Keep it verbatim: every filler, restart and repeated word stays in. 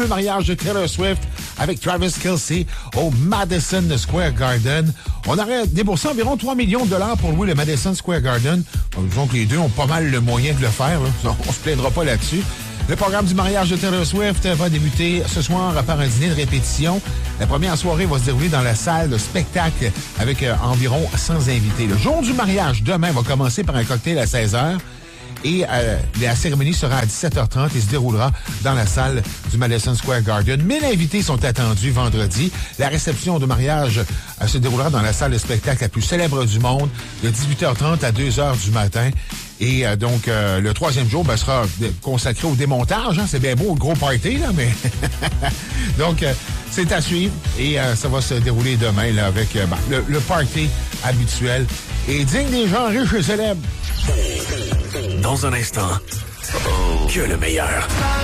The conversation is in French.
Le mariage de Taylor Swift avec Travis Kelce au Madison Square Garden. On aurait déboursé environ trois millions de dollars pour louer le Madison Square Garden. Disons que les deux ont pas mal le moyen de le faire. Là. On se plaindra pas là-dessus. Le programme du mariage de Taylor Swift va débuter ce soir par un dîner de répétition. La première soirée va se dérouler dans la salle de spectacle avec euh, environ cent invités. Le jour du mariage, demain, va commencer par un cocktail à seize heures. Et euh, la cérémonie sera à dix-sept heures trente et se déroulera dans la salle du Madison Square Garden. mille invités sont attendus vendredi. La réception de mariage euh, se déroulera dans la salle de spectacle la plus célèbre du monde de dix-huit heures trente à deux heures du matin. Et euh, donc, euh, le troisième jour ben, sera consacré au démontage. Hein? C'est bien beau, le gros party, là, mais... donc, euh, c'est à suivre. Et euh, ça va se dérouler demain là, avec euh, ben, le, le party habituel et digne des gens riches et célèbres. Dans un instant, que le meilleur.